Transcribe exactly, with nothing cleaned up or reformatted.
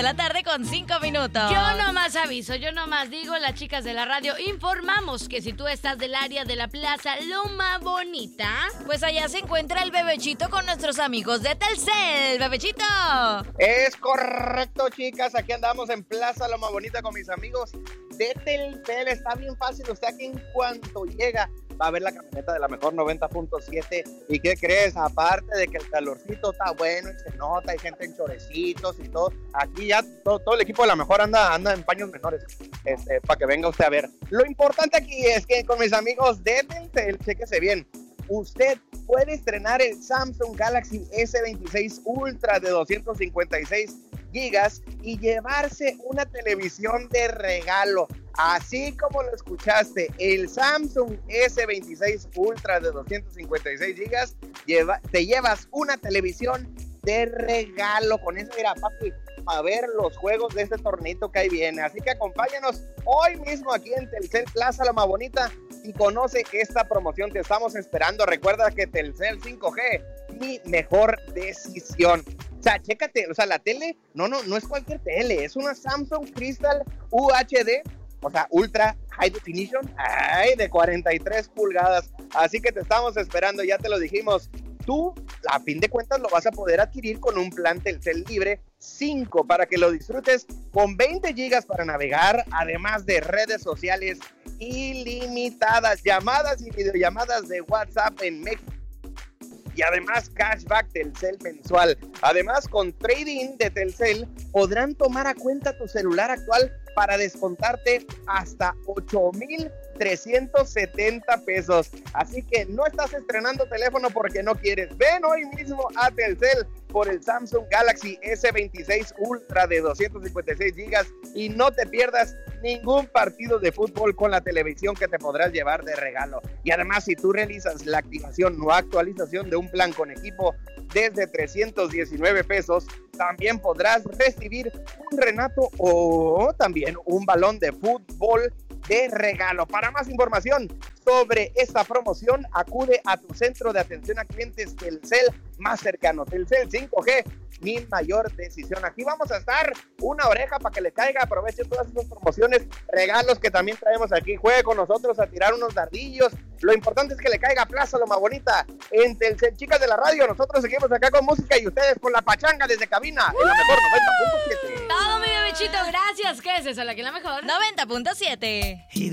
la tarde con cinco minutos. Yo nomás aviso, yo nomás digo, las chicas de la radio informamos que si tú estás del área de la Plaza Loma Bonita, pues allá se encuentra el Bebechito con nuestros amigos de Telcel. Bebechito. Es correcto, chicas, aquí andamos en Plaza Loma Bonita con mis amigos de Telcel. Está bien fácil, usted aquí en cuanto llega va a ver la camioneta de la mejor noventa punto siete. ¿Y qué crees? Aparte de que el calorcito está bueno y se nota, hay gente en chorecitos y todo, aquí ya todo, todo el equipo de la mejor anda, anda en paños menores, este, para que venga usted a ver. Lo importante aquí es que con mis amigos de Telcel, chéquese bien, usted puede estrenar el Samsung Galaxy ese veintiséis Ultra de doscientos cincuenta y seis gigas y llevarse una televisión de regalo. Así como lo escuchaste, el Samsung ese veintiséis Ultra de doscientos cincuenta y seis gigas, lleva, te llevas una televisión de regalo. Con eso, mira, papi, a ver los juegos de este torneito que ahí viene. Así que acompáñanos hoy mismo aquí en Telcel Plaza Loma Bonita y conoce esta promoción. Te estamos esperando. Recuerda que Telcel cinco G, mi mejor decisión. O sea, chécate, o sea, la tele, no, no, no es cualquier tele, es una Samsung Crystal U H D, o sea, Ultra High Definition, ay, de cuarenta y tres pulgadas. Así que te estamos esperando, ya te lo dijimos. Tú, a fin de cuentas, lo vas a poder adquirir con un plan Telcel Libre cinco para que lo disfrutes con veinte gigas para navegar, además de redes sociales ilimitadas, llamadas y videollamadas de WhatsApp en México. Y además cashback Telcel mensual. Además, con trading de Telcel podrán tomar a cuenta tu celular actual para descontarte hasta ocho mil trescientos setenta pesos. Así que no estás estrenando teléfono porque no quieres. Ven hoy mismo a Telcel por el Samsung Galaxy ese veintiséis Ultra de doscientos cincuenta y seis gigas y no te pierdas ningún partido de fútbol con la televisión que te podrás llevar de regalo. Y además, si tú realizas la activación o actualización de un plan con equipo desde trescientos diecinueve pesos, también podrás recibir un Renato o también un balón de fútbol de regalo. Para más información sobre esta promoción, acude a tu centro de atención a clientes Telcel más cercano. Telcel cinco G, mi mayor decisión. Aquí vamos a estar una oreja para que le caiga. Aproveche todas estas promociones, regalos que también traemos aquí. Juegue con nosotros a tirar unos dardillos. Lo importante es que le caiga a Plaza Loma Bonita en Telcel. Chicas de la radio, nosotros seguimos acá con música y ustedes con la pachanga desde cabina en la mejor noventa punto siete. Todo, mi bebechito, gracias. ¿Qué es eso? ¿La que es la mejor? noventa punto siete.